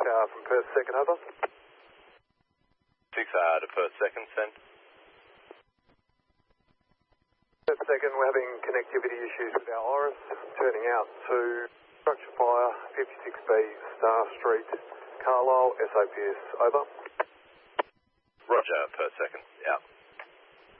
Tower from Perth second, over. 6 hour to Perth second, send. Perth second, we're having connectivity issues with our Iris, turning out to structure fire, 56B, Star Street, Carlisle, SOPS, over. Roger, Perth second, out.